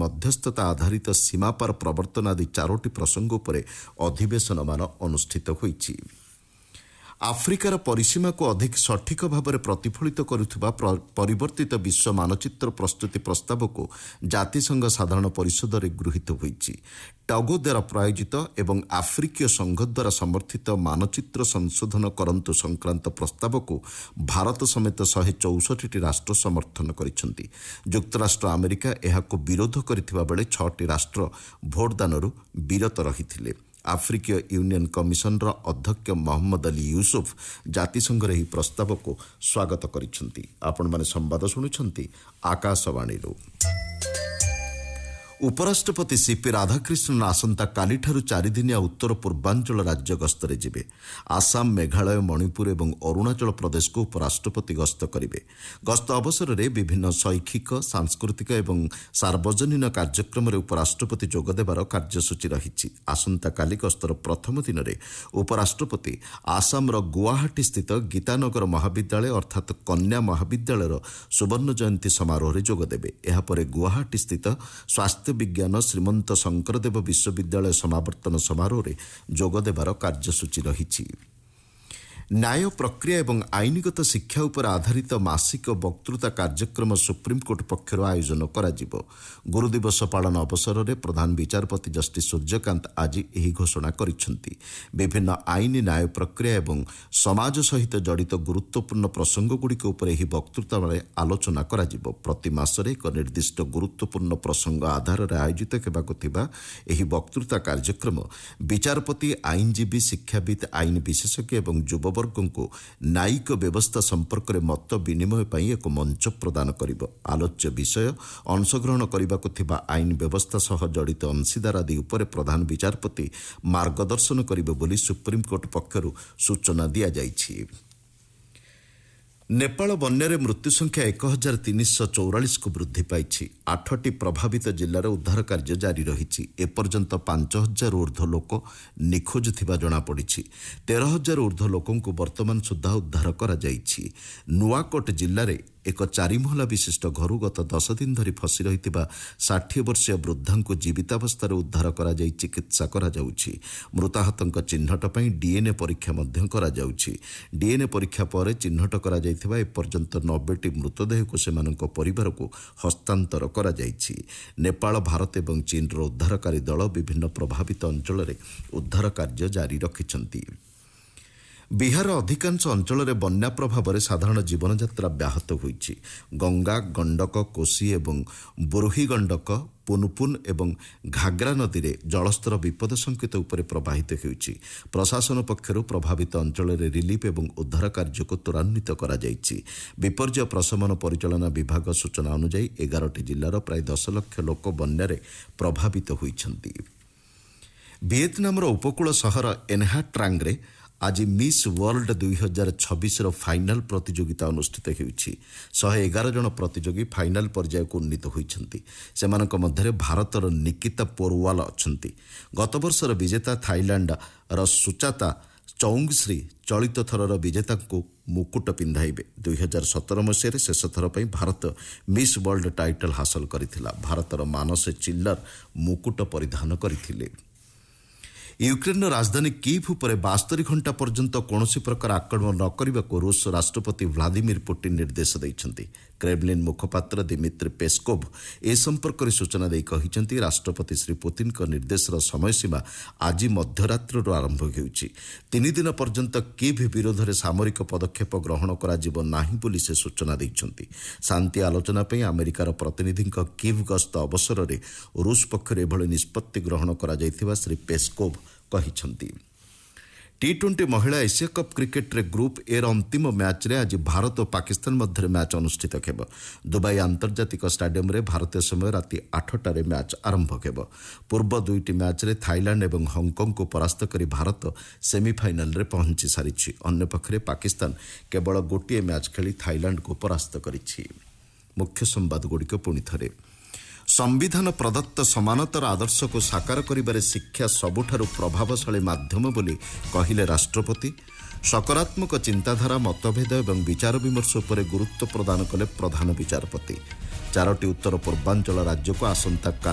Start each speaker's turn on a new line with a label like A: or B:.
A: ମଧ୍ୟସ୍ଥତା ଆଧାରିତ ସୀମାପାର ପ୍ରବର୍ତ୍ତନ ଆଦି 4ଟି ପ୍ରସଙ୍ଗ ଉପରେ ଅଧିବେଶନମାନ ଅନୁଷ୍ଠିତ ହୋଇଛି। ଆଫ୍ରିକାର ପରିସୀମାକୁ ଅଧିକ ସଠିକ ଭାବରେ ପ୍ରତିଫଳିତ କରୁଥିବା ପରିବର୍ତ୍ତିତ ବିଶ୍ୱ ମାନଚିତ୍ର ପ୍ରସ୍ତୁତି ପ୍ରସ୍ତାବକୁ ଜାତିସଂଘ ସାଧାରଣ ପରିଷଦରେ ଗୃହୀତ ହୋଇଛି। ଟଗୋ ଦ୍ୱାରା ପ୍ରାୟୋଜିତ ଏବଂ ଆଫ୍ରିକୀୟ ସଂଘ ଦ୍ୱାରା ସମର୍ଥିତ ମାନଚିତ୍ର ସଂଶୋଧନ କରନ୍ତୁ ସଂକ୍ରାନ୍ତ ପ୍ରସ୍ତାବକୁ ଭାରତ ସମେତ 164ଟି ରାଷ୍ଟ୍ର ସମର୍ଥନ କରିଛନ୍ତି। ଯୁକ୍ତରାଷ୍ଟ୍ର ଆମେରିକା ଏହାକୁ ବିରୋଧ କରିଥିବା ବେଳେ 6ଟି ରାଷ୍ଟ୍ର ଭୋଟଦାନରୁ ବିରତ ରହିଥିଲେ। ଆଫ୍ରିକୀୟ ୟୁନିୟନ କମିଶନର ଅଧ୍ୟକ୍ଷ ମହମ୍ମଦ ଅଲି ୟୁସୁଫ ଜାତିସଂଘର ଏହି ପ୍ରସ୍ତାବକୁ ସ୍ୱାଗତ କରିଛନ୍ତି। ଆପଣମାନେ ସମ୍ବାଦ ଶୁଣୁଛନ୍ତି ଆକାଶବାଣୀରୁ। ଉପରାଷ୍ଟ୍ରପତି ସିପି ରାଧାକ୍ରିଷ୍ଣନ ଆସନ୍ତାକାଲିଠାରୁ 4 ଦିନିଆ ଉତ୍ତର ପୂର୍ବାଞ୍ଚଳ ରାଜ୍ୟ ଗସ୍ତରେ ଯିବେ। ଆସାମ, ମେଘାଳୟ, ମଣିପୁର ଏବଂ ଅରୁଣାଚଳ ପ୍ରଦେଶକୁ ଉପରାଷ୍ଟ୍ରପତି ଗସ୍ତ କରିବେ। ଗସ୍ତ ଅବସରରେ ବିଭିନ୍ନ ଶୈକ୍ଷିକ, ସାଂସ୍କୃତିକ ଏବଂ ସାର୍ବଜନୀନ କାର୍ଯ୍ୟକ୍ରମରେ ଉପରାଷ୍ଟ୍ରପତି ଯୋଗଦେବାର କାର୍ଯ୍ୟସୂଚୀ ରହିଛି। ଆସନ୍ତାକାଲି ଗସ୍ତର ପ୍ରଥମ ଦିନରେ ଉପରାଷ୍ଟ୍ରପତି ଆସାମର ଗୁଆହାଟୀ ସ୍ଥିତ ଗୀତାନଗର ମହାବିଦ୍ୟାଳୟ ଅର୍ଥାତ୍ କନ୍ୟା ମହାବିଦ୍ୟାଳୟର ସୁବର୍ଣ୍ଣ ଜୟନ୍ତୀ ସମାରୋହରେ ଯୋଗଦେବେ। ଏହାପରେ ଗୁଆହାଟୀ ସ୍ଥିତ ସ୍ୱାସ୍ଥ୍ୟ ବିଜ୍ଞାନ ଶ୍ରୀମନ୍ତ ଶଙ୍କରଦେବ ବିଶ୍ୱବିଦ୍ୟାଳୟ ସମାବର୍ତ୍ତନ ସମାରୋହରେ ଯୋଗଦେବାର କାର୍ଯ୍ୟସୂଚୀ ରହିଛି। ନ୍ୟାୟ ପ୍ରକ୍ରିୟା ଏବଂ ଆଇନଗତ ଶିକ୍ଷା ଉପରେ ଆଧାରିତ ମାସିକ ବକ୍ତୃତା କାର୍ଯ୍ୟକ୍ରମ ସୁପ୍ରିମକୋର୍ଟ ପକ୍ଷରୁ ଆୟୋଜନ କରାଯିବ। ଗୁରୁଦିବସ ପାଳନ ଅବସରରେ ପ୍ରଧାନ ବିଚାରପତି ଜଷ୍ଟିସ୍ ସୂର୍ଯ୍ୟକାନ୍ତ ଆଜି ଏହି ଘୋଷଣା କରିଛନ୍ତି। ବିଭିନ୍ନ ଆଇନ, ନ୍ୟାୟ ପ୍ରକ୍ରିୟା ଏବଂ ସମାଜ ସହିତ ଜଡ଼ିତ ଗୁରୁତ୍ୱପୂର୍ଣ୍ଣ ପ୍ରସଙ୍ଗଗୁଡ଼ିକ ଉପରେ ଏହି ବକ୍ତୃତାବେଳେ ଆଲୋଚନା କରାଯିବ। ପ୍ରତି ମାସରେ ଏକ ନିର୍ଦ୍ଦିଷ୍ଟ ଗୁରୁତ୍ୱପୂର୍ଣ୍ଣ ପ୍ରସଙ୍ଗ ଆଧାରରେ ଆୟୋଜିତ ହେବାକୁ ଥିବା ଏହି ବକ୍ତୃତା କାର୍ଯ୍ୟକ୍ରମ ବିଚାରପତି, ଆଇନଜୀବୀ, ଶିକ୍ଷାବିତ୍, ଆଇନ ବିଶେଷଜ୍ଞ ଏବଂ ଯୁବବର୍ଗଙ୍କୁ ନ୍ୟାୟିକ ବ୍ୟବସ୍ଥା ସମ୍ପର୍କରେ ମତ ବିନିମୟ ପାଇଁ ଏକ ମଞ୍ଚ ପ୍ରଦାନ କରିବ। ଆଲୋଚ୍ୟ ବିଷୟ, ଅଂଶଗ୍ରହଣ କରିବାକୁ ଥିବା ଆଇନ ବ୍ୟବସ୍ଥା ସହ ଜଡ଼ିତ ଅଂଶୀଦାର ଆଦି ଉପରେ ପ୍ରଧାନ ବିଚାରପତି ମାର୍ଗଦର୍ଶନ କରିବେ ବୋଲି ସୁପ୍ରିମକୋର୍ଟ ପକ୍ଷରୁ ସୂଚନା ଦିଆଯାଇଛି। ନେପାଳ ବନ୍ୟାରେ ମୃତ୍ୟୁ ସଂଖ୍ୟା 1344କୁ ବୃଦ୍ଧି ପାଇଛି। 8ଟି ପ୍ରଭାବିତ ଜିଲ୍ଲାରେ ଉଦ୍ଧାର କାର୍ଯ୍ୟ ଜାରି ରହିଛି। ଏପର୍ଯ୍ୟନ୍ତ 5000ରୁ ଉର୍ଦ୍ଧ୍ୱ ଲୋକ ନିଖୋଜ ଥିବା ଜଣାପଡ଼ିଛି। 13,000ରୁ ଉର୍ଦ୍ଧ୍ୱ ଲୋକଙ୍କୁ ବର୍ତ୍ତମାନ ସୁଦ୍ଧା ଉଦ୍ଧାର କରାଯାଇଛି। ନୂଆକୋଟ ଜିଲ୍ଲାରେ ଏକ 4 ମହଲା ବିଶିଷ୍ଟ ଘରୁ ଗତ 10 ଦିନ ଧରି ଫସି ରହିଥିବା 60 ବର୍ଷୀୟ ବୃଦ୍ଧାଙ୍କୁ ଜୀବିତାବସ୍ଥାରେ ଉଦ୍ଧାର କରାଯାଇ ଚିକିତ୍ସା କରାଯାଉଛି। ମୃତାହତଙ୍କ ଚିହ୍ନଟ ପାଇଁ ଡିଏନ୍ଏ ପରୀକ୍ଷା ମଧ୍ୟ କରାଯାଉଛି। ଡିଏନ୍ଏ ପରୀକ୍ଷା ପରେ ଚିହ୍ନଟ କରାଯାଇଥିବା ଏପର୍ଯ୍ୟନ୍ତ 90ଟି ମୃତଦେହକୁ ସେମାନଙ୍କ ପରିବାରକୁ ହସ୍ତାନ୍ତର କରାଯାଇଛି। ନେପାଳ, ଭାରତ ଏବଂ ଚୀନର ଉଦ୍ଧାରକାରୀ ଦଳ ବିଭିନ୍ନ ପ୍ରଭାବିତ ଅଞ୍ଚଳରେ ଉଦ୍ଧାର କାର୍ଯ୍ୟ ଜାରି ରଖିଛନ୍ତି। ବିହାର ଅଧିକାଂଶ ଅଞ୍ଚଳରେ ବନ୍ୟା ପ୍ରଭାବରେ ସାଧାରଣ ଜୀବନଯାତ୍ରା ବ୍ୟାହତ ହୋଇଛି। ଗଙ୍ଗା, ଗଣ୍ଡକ, କୋଶି ଏବଂ ବୁରୁହି ଗଣ୍ଡକ, ପୁନପୁନ ଏବଂ ଘାଗ୍ରା ନଦୀରେ ଜଳସ୍ତର ବିପଦ ସଂକେତ ଉପରେ ପ୍ରବାହିତ ହେଉଛି। ପ୍ରଶାସନ ପକ୍ଷରୁ ପ୍ରଭାବିତ ଅଞ୍ଚଳରେ ରିଲିଫ୍ ଏବଂ ଉଦ୍ଧାର କାର୍ଯ୍ୟକୁ ତ୍ୱରାନ୍ୱିତ କରାଯାଇଛି। ବିପର୍ଯ୍ୟୟ ପ୍ରଶମନ ପରିଚାଳନା ବିଭାଗ ସୂଚନା ଅନୁଯାୟୀ 11ଟି ଜିଲ୍ଲାର ପ୍ରାୟ 10 ଲକ୍ଷ ଲୋକ ବନ୍ୟାରେ ପ୍ରଭାବିତ ହୋଇଛନ୍ତି। ଭିଏତନାମର ଉପକୂଳ ସହର ଏନ୍ହା ଟ୍ରାଙ୍ଗରେ ଆଜି ମିସ୍ ୱାର୍ଲଡ 2026ର ଫାଇନାଲ ପ୍ରତିଯୋଗିତା ଅନୁଷ୍ଠିତ ହେଉଛି। 111 ଜଣ ପ୍ରତିଯୋଗୀ ଫାଇନାଲ ପର୍ଯ୍ୟାୟକୁ ଉନ୍ନୀତ ହୋଇଛନ୍ତି। ସେମାନଙ୍କ ମଧ୍ୟରେ ଭାରତର ନିକିତା ପୋରୱାଲ ଅଛନ୍ତି। ଗତବର୍ଷର ବିଜେତା ଥାଇଲାଣ୍ଡର ସୁଚାତା ଚୌଙ୍ଗଶ୍ରୀ ଚଳିତ ଥରର ବିଜେତାଙ୍କୁ ମୁକୁଟ ପିନ୍ଧାଇବେ। 2017 ମସିହାରେ ଶେଷ ଥର ପାଇଁ ଭାରତ ମିସ୍ ୱାର୍ଲଡ ଟାଇଟଲ ହାସଲ କରିଥିଲା। ଭାରତର ମାନସେ ଚିଲ୍ଲର ମୁକୁଟ ପରିଧାନ କରିଥିଲେ। ୟୁକ୍ରେନ୍ର ରାଜଧାନୀ କିଭ୍ ଉପରେ 72 ଘଣ୍ଟା ପର୍ଯ୍ୟନ୍ତ କୌଣସି ପ୍ରକାର ଆକ୍ରମଣ ନ କରିବାକୁ ରୁଷ ରାଷ୍ଟ୍ରପତି ଭ୍ଲାଦିମିର ପୁଟିନ ନିର୍ଦ୍ଦେଶ ଦେଇଛନ୍ତି। କ୍ରେମଲିନ୍ ମୁଖପାତ୍ର ଦିମିତ୍ରି ପେସ୍କୋଭ୍ ଏ ସମ୍ପର୍କରେ ସୂଚନା ଦେଇ କହିଛନ୍ତି, ରାଷ୍ଟ୍ରପତି ଶ୍ରୀ ପୁତିନଙ୍କ ନିର୍ଦ୍ଦେଶର ସମୟସୀମା ଆଜି ମଧ୍ୟରାତ୍ରରୁ ଆରମ୍ଭ ହେଉଛି। 3 ଦିନ ପର୍ଯ୍ୟନ୍ତ କିଭ୍ ବିରୋଧରେ ସାମରିକ ପଦକ୍ଷେପ ଗ୍ରହଣ କରାଯିବ ନାହିଁ ବୋଲି ସେ ସୂଚନା ଦେଇଛନ୍ତି। ଶାନ୍ତି ଆଲୋଚନା ପାଇଁ ଆମେରିକାର ପ୍ରତିନିଧିଙ୍କ କିଭ୍ ଗସ୍ତ ଅବସରରେ ରୁଷ ପକ୍ଷରୁ ଏଭଳି ନିଷ୍ପତ୍ତି ଗ୍ରହଣ କରାଯାଇଥିବା ଶ୍ରୀ ପେସ୍କୋଭ୍ କହିଛନ୍ତି। ଟି20 ମହିଳା ଏସିଆ କପ୍ କ୍ରିକେଟରେ ଗ୍ରୁପ୍ ଏର ଅନ୍ତିମ ମ୍ୟାଚ୍ରେ ଆଜି ଭାରତ ଓ ପାକିସ୍ତାନ ମଧ୍ୟରେ ମ୍ୟାଚ୍ ଅନୁଷ୍ଠିତ ହେବ। ଦୁବାଇ ଆନ୍ତର୍ଜାତିକ ଷ୍ଟାଡିୟମରେ ଭାରତୀୟ ସମୟ ରାତି 8ଟାରେ ମ୍ୟାଚ୍ ଆରମ୍ଭ ହେବ। ପୂର୍ବ 2ଟି ମ୍ୟାଚ୍ରେ ଥାଇଲାଣ୍ଡ ଏବଂ ହଂକଂକୁ ପରାସ୍ତ କରି ଭାରତ ସେମିଫାଇନାଲରେ ପହଞ୍ଚି ସାରିଛି। ଅନ୍ୟପକ୍ଷରେ ପାକିସ୍ତାନ କେବଳ ଗୋଟିଏ ମ୍ୟାଚ୍ ଖେଳି ଥାଇଲାଣ୍ଡକୁ ପରାସ୍ତ କରିଛି। ମୁଖ୍ୟ ସମ୍ବାଦଗୁଡ଼ିକ ପୁଣି ଥରେ। ସମ୍ବିଧାନ ପ୍ରଦତ୍ତ ସମାନତାର ଆଦର୍ଶକୁ ସାକାର କରିବାରେ ଶିକ୍ଷା ସବୁଠାରୁ ପ୍ରଭାବଶାଳୀ ମାଧ୍ୟମ ବୋଲି କହିଲେ ରାଷ୍ଟ୍ରପତି। ସକାରାତ୍ମକ ଚିନ୍ତାଧାରା, ମତଭେଦ ଏବଂ ବିଚାର ବିମର୍ଶ ଉପରେ ଗୁରୁତ୍ୱ ପ୍ରଦାନ କଲେ ପ୍ରଧାନ ବିଚାରପତି। 4ଟି ଉତ୍ତର ପୂର୍ବାଞ୍ଚଳ ରାଜ୍ୟକୁ ଆସନ୍ତା